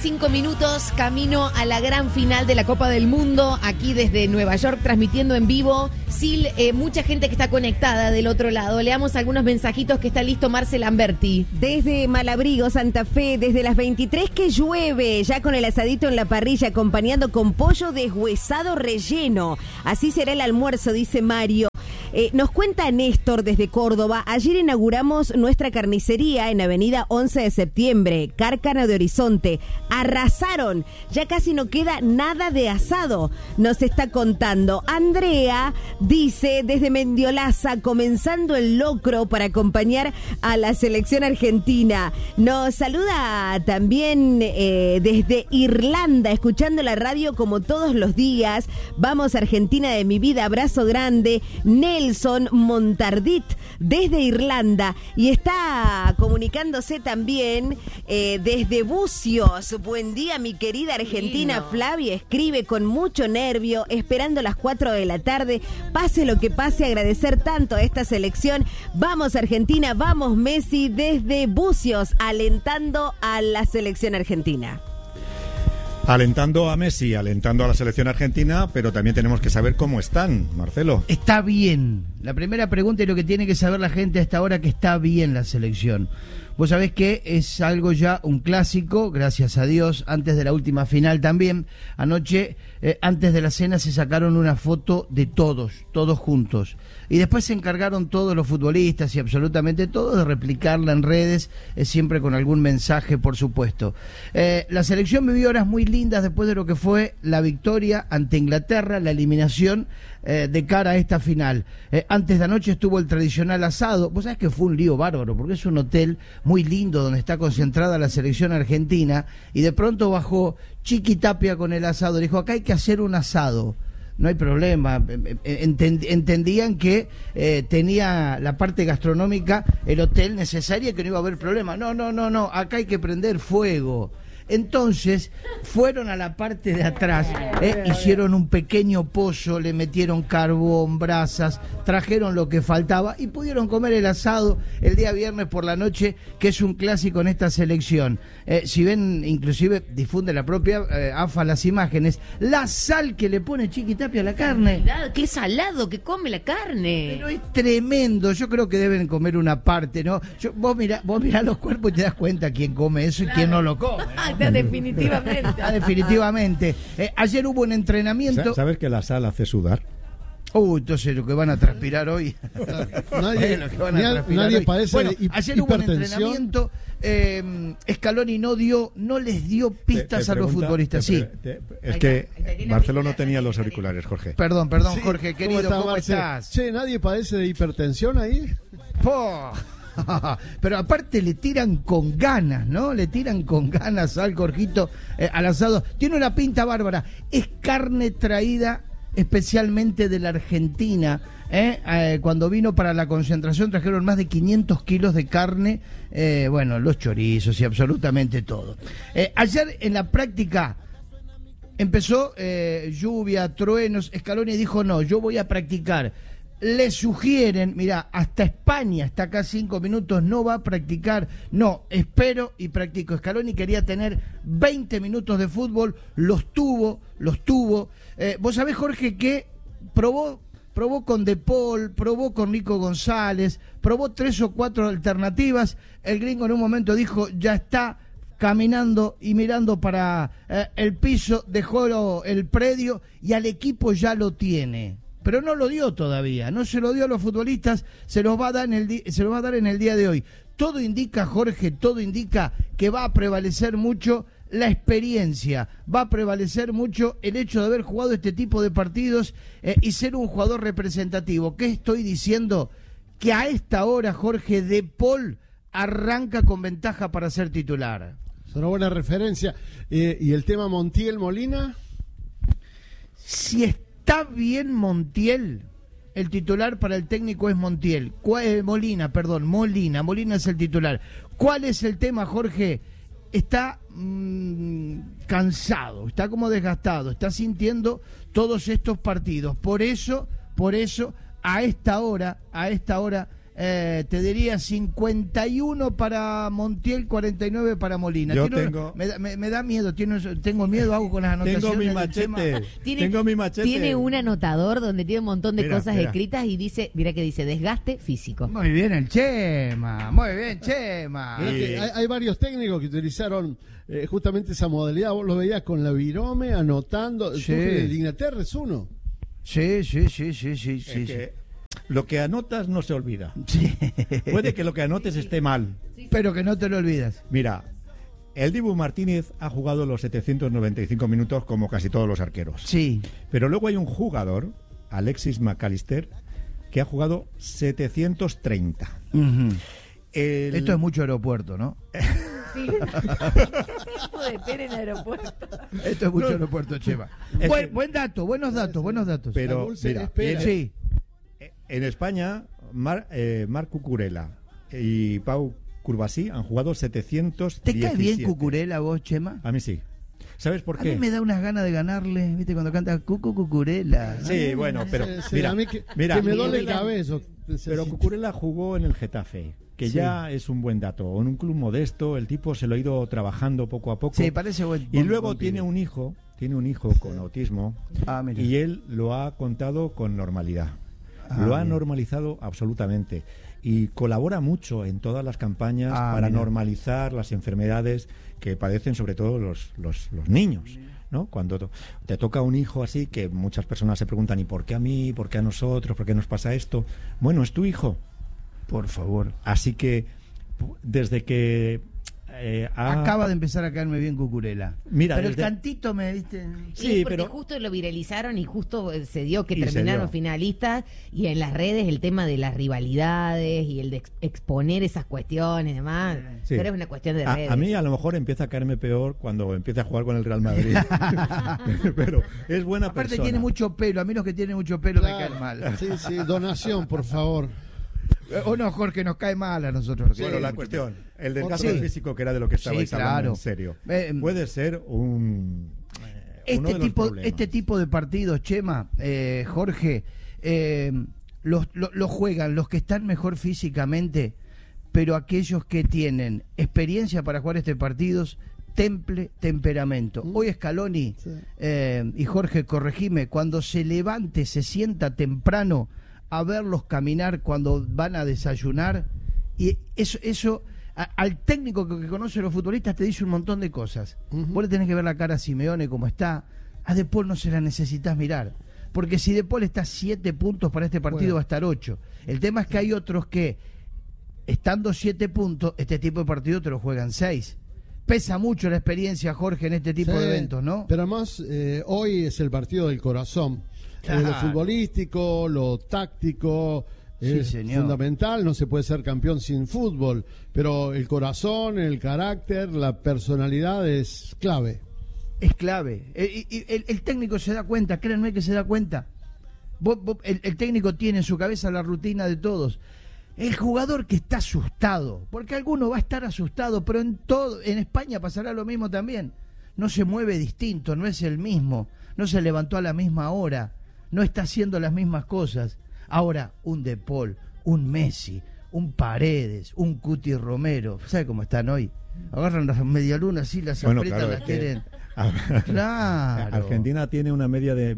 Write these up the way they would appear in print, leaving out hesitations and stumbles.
5 minutos, camino a la gran final de la Copa del Mundo, aquí desde Nueva York, transmitiendo en vivo. Sil, mucha gente que está conectada del otro lado. Leamos algunos mensajitos que está listo Marcel Lamberti. Desde Malabrigo, Santa Fe, desde las 23 que llueve, ya con el asadito en la parrilla, acompañando con pollo deshuesado relleno. Así será el almuerzo, dice Mario. Nos cuenta Néstor desde Córdoba. Ayer inauguramos nuestra carnicería en Avenida 11 de Septiembre, Cárcano de Horizonte. Arrasaron, ya casi no queda nada de asado, nos está contando. Andrea dice desde Mendiolaza, comenzando el locro para acompañar a la selección argentina. Nos saluda también desde Irlanda, escuchando la radio como todos los días. Vamos Argentina de mi vida, abrazo grande. Nelson Montardit desde Irlanda y está comunicándose también desde Bucios. Buen día, mi querida Argentina. Flavia escribe con mucho nervio, esperando las 4 de la tarde. Pase lo que pase, agradecer tanto a esta selección. Vamos Argentina, vamos Messi, desde Bucios, alentando a la selección argentina. Alentando a Messi, alentando a la selección argentina, pero también tenemos que saber cómo están, Marcelo. Está bien. La primera pregunta y lo que tiene que saber la gente a esta hora, que está bien la selección. Vos sabés que es algo ya, un clásico, gracias a Dios, antes de la última final también. Anoche, antes de la cena, se sacaron una foto de todos juntos. Y después se encargaron todos los futbolistas y absolutamente todos de replicarla en redes, siempre con algún mensaje, por supuesto. La selección vivió horas muy lindas después de lo que fue la victoria ante Inglaterra, la eliminación de cara a esta final. Antes de anoche estuvo el tradicional asado. Vos sabés que fue un lío bárbaro, porque es un hotel muy lindo donde está concentrada la selección argentina, y de pronto bajó Chiqui Tapia con el asado. Dijo, acá hay que hacer un asado. No hay problema. Entendían que tenía la parte gastronómica el hotel necesaria y que no iba a haber problema. No, acá hay que prender fuego. Entonces fueron a la parte de atrás, hicieron un pequeño pozo, le metieron carbón, brasas, trajeron lo que faltaba y pudieron comer el asado el día viernes por la noche, que es un clásico en esta selección. Si ven, inclusive difunde la propia AFA las imágenes, la sal que le pone Chiqui Tapia a la carne. ¡Qué salado que come la carne! Pero es tremendo. Yo creo que deben comer una parte, ¿no? Vos mirá los cuerpos y te das cuenta quién come eso y quién no lo come, ¿no? Definitivamente. Ayer hubo un entrenamiento. ¿Sabes que la sal hace sudar? Entonces lo que van a transpirar hoy. Nadie padece de ayer hubo un entrenamiento. Scaloni no les dio pistas a los futbolistas. Sí. Es que Marcelo no tenía los auriculares, Jorge. Perdón, sí. Jorge, querido, ¿cómo estás? Che, ¿nadie padece de hipertensión ahí? Pero aparte le tiran con ganas, ¿no? Le tiran con ganas al Jorgito, al asado. Tiene una pinta bárbara. Es carne traída especialmente de la Argentina. Cuando vino para la concentración trajeron más de 500 kilos de carne, los chorizos y absolutamente todo. Ayer en la práctica empezó lluvia, truenos. Scaloni dijo, no, yo voy a practicar. Le sugieren, mira, hasta España está acá 5 minutos, no va a practicar. No, espero y practico. Scaloni quería tener 20 minutos de fútbol, los tuvo. Vos sabés, Jorge, que probó con De Paul, probó con Nico González, probó 3 o 4 alternativas. El gringo en un momento dijo, ya está, caminando y mirando para el piso, dejó el predio y al equipo ya lo tiene. Pero no lo dio todavía, no se lo dio a los futbolistas, se los va a dar en el día de hoy. Todo indica, Jorge, que va a prevalecer mucho la experiencia, va a prevalecer mucho el hecho de haber jugado este tipo de partidos y ser un jugador representativo. ¿Qué estoy diciendo? Que a esta hora, Jorge, De Paul arranca con ventaja para ser titular. Es una buena referencia. ¿Y el tema Montiel-Molina? Si está bien Montiel, el titular para el técnico es Molina es el titular. ¿Cuál es el tema, Jorge? Está cansado, está como desgastado, está sintiendo todos estos partidos. Por eso a esta hora te diría 51 para Montiel, 49 para Molina. Yo Tiene- tengo- me da miedo, tengo miedo, hago con las anotaciones. Tengo mi del machete. Chema. Tengo mi machete. Tiene un anotador donde tiene un montón de Mira, cosas mira. escritas y dice, mira que dice, desgaste físico. Muy bien el Chema, muy bien Chema. Mirá que hay varios técnicos que utilizaron justamente esa modalidad. Vos lo veías con la virome, anotando. Sí. El de Inglaterra es uno. Sí. Es que lo que anotas no se olvida. Sí. Puede que lo que anotes esté mal. Pero que no te lo olvidas. Mira, el Dibu Martínez ha jugado los 795 minutos como casi todos los arqueros. Sí. Pero luego hay un jugador, Alexis McAllister, que ha jugado 730. Ujú. El- Esto es mucho aeropuerto, ¿no? Sí. de pera en aeropuerto. Esto es mucho aeropuerto, Chema. Es que- Buen dato, buenos datos. Pero, La dulce mira, espera. Sí. en España, Marc Cucurella y Pau Curbasí han jugado 717. ¿Te cae bien Cucurella vos, Chema? A mí sí. ¿Sabes por A qué? mí me da unas ganas de ganarle, ¿viste? Cuando canta Cucurella. Sí, bueno, pero Sí, mira, a mí que mira, me duele el mira. cabello. pero Cucurella jugó en el Getafe, que Sí. ya es un buen dato. En un club modesto, el tipo se lo ha ido trabajando poco a poco. Sí, parece buen. Y buen- luego buen tiene pibe. un hijo con autismo, Ah, mira. y él lo ha contado con normalidad. Ah, Lo ha bien. normalizado absolutamente. Y colabora mucho en todas las campañas Ah, para mira. normalizar las enfermedades que padecen sobre todo los niños. ¿No? Cuando te toca un hijo así, que muchas personas se preguntan, ¿y por qué a mí? ¿Por qué a nosotros? ¿Por qué nos pasa esto? Bueno, es tu hijo. Por favor. Así que desde que Acaba de empezar a caerme bien Cucurella. Mira, pero el desde- cantito me, ¿viste? Sí, porque pero justo lo viralizaron y justo se dio que Y se terminaron dio. finalistas y en las redes el tema de las rivalidades y el de exponer esas cuestiones y demás, Sí. pero es una cuestión de redes. a mí a lo mejor empieza a caerme peor cuando empieza a jugar con el Real Madrid. Pero es buena Aparte persona. tiene mucho pelo, a mí los que tienen mucho pelo me Claro. caen mal. Sí, donación, por favor. O no, Jorge, nos cae mal a nosotros. los que Bueno, la tienen mucho cuestión, el desgaste Sí. físico, que era de lo que estabais Sí, hablando claro. en serio, Puede ser uno de los problemas. Este tipo de partidos, Chema, Jorge, los juegan los que están mejor físicamente, pero aquellos que tienen experiencia para jugar este partidos, temperamento. Hoy Scaloni, Sí. y Jorge, corregime, cuando se levante, se sienta temprano a verlos caminar cuando van a desayunar, y eso al técnico que conoce a los futbolistas te dice un montón de cosas. Vos le tenés que ver la cara a Simeone como está. A De Paul no se la necesitas mirar, porque si De Paul está 7 puntos para este partido, Bueno. va a estar 8. El tema es que hay otros que, estando 7 puntos, este tipo de partido te lo juegan 6. Pesa mucho la experiencia, Jorge, en este tipo Sí, de eventos, ¿no? Pero además, hoy es el partido del corazón. Claro. Lo futbolístico, lo táctico, Sí, es señor. fundamental. No se puede ser campeón sin fútbol, pero el corazón, el carácter, la personalidad es clave. Es clave. Y el técnico se da cuenta, créanme que se da cuenta. El técnico tiene en su cabeza la rutina de todos. El jugador que está asustado, porque alguno va a estar asustado, pero en España pasará lo mismo también. No se mueve distinto, no es el mismo, no se levantó a la misma hora, no está haciendo las mismas cosas. Ahora, un De Paul, un Messi, un Paredes, un Cuti Romero, ¿sabe cómo están hoy? Agarran las medialunas y las Bueno, aprietan, claro, las es que- quieren. Claro. Argentina tiene una media de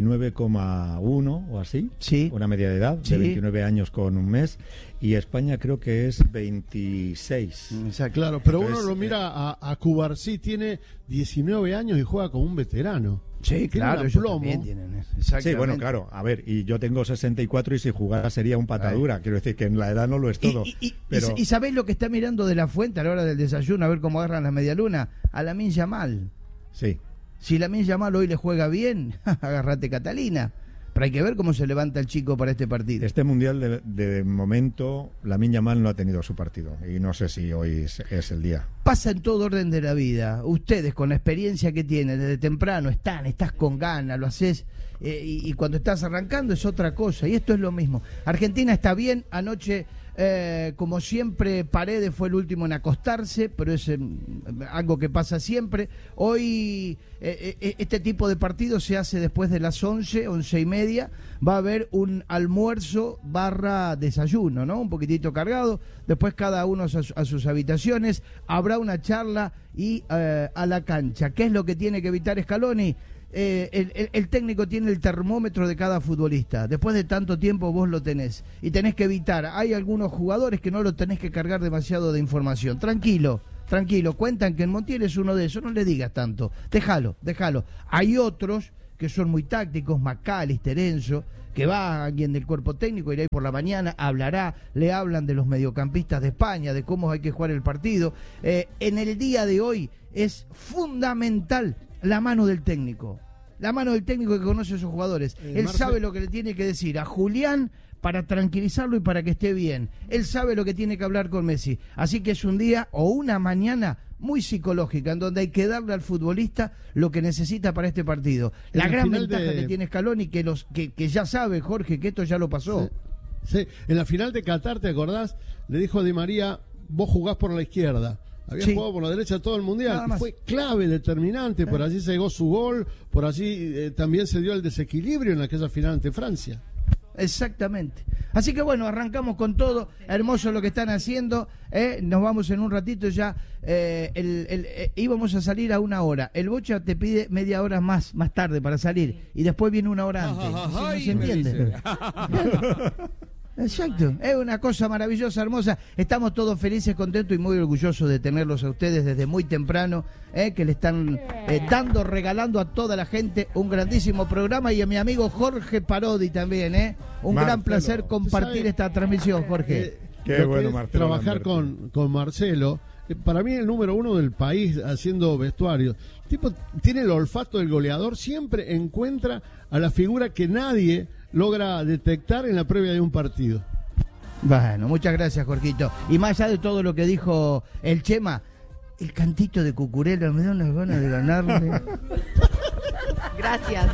29,1 o así, Sí. una media de edad, Sí. de 29 años con un mes, y España creo que es 26. Exacto. Claro, pero Entonces, uno lo mira a Cubarsí, tiene 19 años y juega como un veterano. Sí, Tiene claro, un ellos aplomo. también tienen eso. Sí, Exactamente. bueno, claro, a ver, y yo tengo 64 y si jugara sería un patadura, quiero decir que en la edad no lo es todo. Pero ¿Y sabés lo que está mirando de la fuente a la hora del desayuno, a ver cómo agarran la medialuna? A Lamine Yamal. sí, Si Lamine Yamal hoy le juega bien, agárrate Catalina. Pero hay que ver cómo se levanta el chico para este partido. este mundial de momento, Lamine Yamal no ha tenido su partido y no sé si hoy es el día. Pasa en todo orden de la vida. Ustedes, con la experiencia que tienen desde temprano, estás con ganas, lo haces, y cuando estás arrancando es otra cosa. Y esto es lo mismo. Argentina está bien. Anoche, como siempre, Paredes fue el último en acostarse, pero es algo que pasa siempre. Hoy, este tipo de partido se hace después de las 11:30. media, va a haber un almuerzo / desayuno, ¿no? Un poquitito cargado, después cada uno a sus habitaciones, habrá una charla y a la cancha. ¿Qué es lo que tiene que evitar Scaloni? El técnico tiene el termómetro de cada futbolista. Después de tanto tiempo vos lo tenés y tenés que evitar. Hay algunos jugadores que no lo tenés que cargar demasiado de información. Tranquilo, cuentan que en Montiel es uno de esos, no le digas tanto, déjalo. Hay otros que son muy tácticos, McAllister, Enzo, que va alguien del cuerpo técnico, irá ahí por la mañana, hablará, le hablan de los mediocampistas de España, de cómo hay que jugar el partido. En el día de hoy es fundamental la mano del técnico que conoce a sus jugadores. Él sabe lo que le tiene que decir a Julián para tranquilizarlo y para que esté bien. Él sabe lo que tiene que hablar con Messi. Así que es un día o una mañana muy psicológica, en donde hay que darle al futbolista lo que necesita para este partido. La gran ventaja que tiene Scaloni, que ya sabe, Jorge, que esto ya lo pasó. Sí. En la final de Qatar, ¿te acordás? Le dijo a Di María, vos jugás por la izquierda. Había jugado por la derecha todo el Mundial. Fue clave, determinante. Por allí se llegó su gol. Por allí también se dio el desequilibrio en aquella final ante Francia. Exactamente. Así que bueno, arrancamos con todo. Hermoso lo que están haciendo. Nos vamos en un ratito ya. Íbamos a salir a 1 hora. El Bocha te pide media hora más tarde para salir. Y después viene 1 hora antes. ¿No se entiende? Exacto, es una cosa maravillosa, hermosa. Estamos todos felices, contentos y muy orgullosos de tenerlos a ustedes desde muy temprano, que le están regalando a toda la gente un grandísimo programa, y a mi amigo Jorge Parodi también, un gran placer compartir esta transmisión, Jorge. Qué bueno, Marcelo. Trabajar con Marcelo, para mí el número 1 del país haciendo vestuario. El tipo tiene el olfato del goleador, siempre encuentra a la figura que nadie logra detectar en la previa de un partido. Bueno, muchas gracias, Jorgito. Y más allá de todo lo que dijo el Chema, el cantito de Cucurella me da unas ganas de ganarle. Gracias.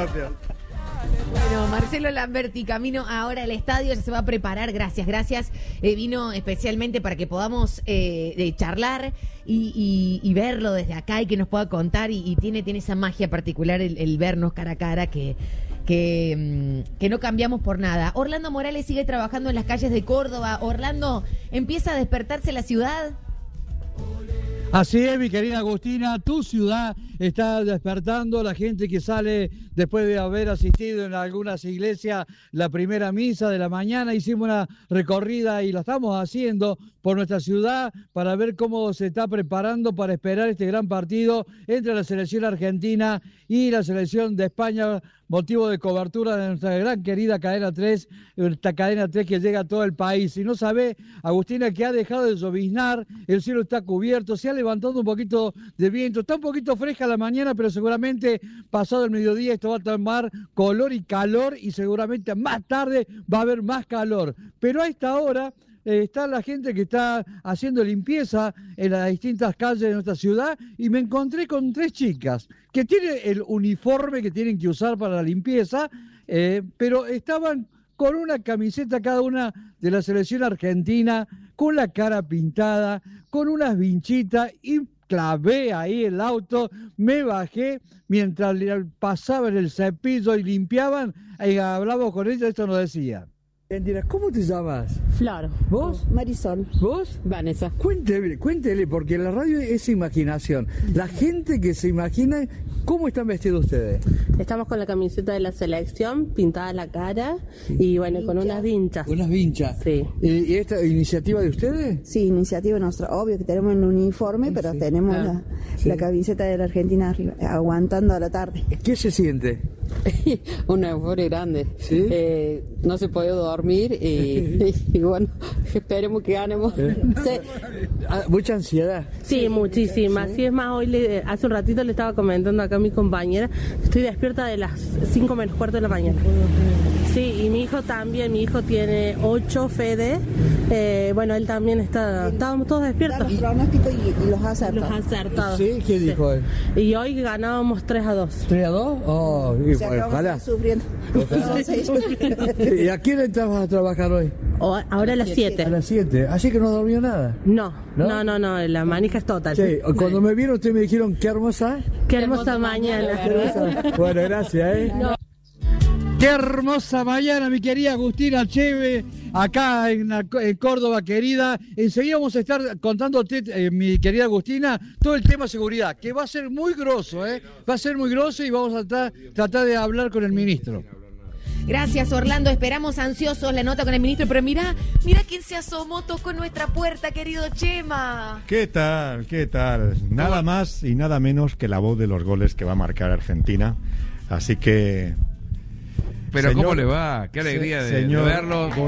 Bueno, Marcelo Lamberti, camino ahora al estadio, ya se va a preparar, gracias. Vino especialmente para que podamos charlar y verlo desde acá y que nos pueda contar, y tiene esa magia particular el vernos cara a cara que no cambiamos por nada. Orlando Morales sigue trabajando en las calles de Córdoba. Orlando, ¿empieza a despertarse la ciudad? Así es, mi querida Agustina, tu ciudad está despertando, la gente que sale después de haber asistido en algunas iglesias la primera misa de la mañana. Hicimos una recorrida y la estamos haciendo por nuestra ciudad para ver cómo se está preparando para esperar este gran partido entre la selección argentina y la selección de España, motivo de cobertura de nuestra gran querida Cadena 3, esta Cadena 3 que llega a todo el país. Y no sabe, Agustina, que ha dejado de lloviznar, el cielo está cubierto, se ha levantado un poquito de viento, está un poquito fresca la mañana, pero seguramente pasado el mediodía esto va a tomar color y calor, y seguramente más tarde va a haber más calor. Pero a esta hora está la gente que está haciendo limpieza en las distintas calles de nuestra ciudad, y me encontré con 3 chicas que tienen el uniforme que tienen que usar para la limpieza, pero estaban con una camiseta cada una de la selección argentina, con la cara pintada, con unas vinchitas, y clavé ahí el auto, me bajé mientras pasaban el cepillo y limpiaban, y hablamos con ella, esto nos decía. Argentina, ¿cómo te llamas? Flor. ¿Vos? Marisol. ¿Vos? Vanessa. Cuéntele, porque la radio es imaginación. La gente que se imagina, ¿cómo están vestidos ustedes? Estamos con la camiseta de la selección, pintada la cara, y bueno, con unas vinchas. ¿Unas vinchas? Sí. ¿Y esta iniciativa de ustedes? Sí, iniciativa nuestra. Obvio que tenemos un uniforme, pero sí. tenemos la camiseta de la Argentina arriba, aguantando a la tarde. ¿Qué se siente? Una euforia grande. ¿Sí? No se puede dormir y bueno, esperemos que ganemos. Sí. ¿Mucha ansiedad? Sí, muchísima. Así es más, hoy hace un ratito le estaba comentando acá a mi compañera, estoy despierta de las 5 menos cuarto de la mañana. Sí, y mi hijo también, mi hijo tiene 8, Fede, bueno, él también estábamos todos despiertos. Los pronósticos y los acertados. Los acertados. ¿Sí? ¿Qué dijo él? Y hoy ganábamos 3-2. ¿3-2? Oh, ojalá. Sufriendo. ¿Y a quién entrabas a trabajar hoy? Ahora a las 7. A las 7, así que no dormió nada. No, la manija es total. Sí, cuando me vieron ustedes me dijeron, qué hermosa. Qué hermosa mañana. Bueno, gracias, No. Qué hermosa mañana, mi querida Agustina Cheve, acá en Córdoba, querida. Enseguida vamos a estar contándote, mi querida Agustina, todo el tema seguridad, que va a ser muy grosso, va a ser muy grosso y vamos a tratar de hablar con el ministro. Gracias, Orlando. Esperamos ansiosos la nota con el ministro. Pero mira quién se asomó, tocó nuestra puerta, querido Chema. ¿Qué tal? ¿Qué tal? Nada más y nada menos que la voz de los goles que va a marcar Argentina. Así que... Pero señor, ¿cómo le va? Qué alegría de verlo.